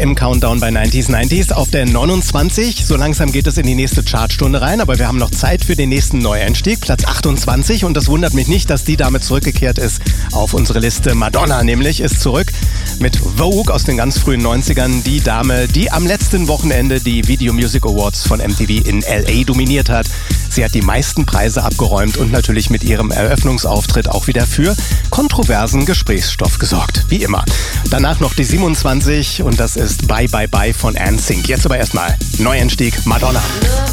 im Countdown bei 90s auf der 29. So langsam geht es in die nächste Chartstunde rein, aber wir haben noch Zeit für den nächsten Neueinstieg, Platz 28. Und das wundert mich nicht, dass die Dame zurückgekehrt ist auf unsere Liste. Madonna nämlich ist zurück mit Vogue aus den ganz frühen 90ern. Die Dame, die am letzten Wochenende die Video Music Awards von MTV in L.A. dominiert hat. Sie hat die meisten Preise abgeräumt und natürlich mit ihrem Eröffnungsauftritt auch wieder für kontroversen Gesprächsstoff gesorgt. Wie immer. Danach noch die 27 und das ist Bye Bye Bye von NSYNC. Jetzt aber erstmal Neueinstieg Madonna.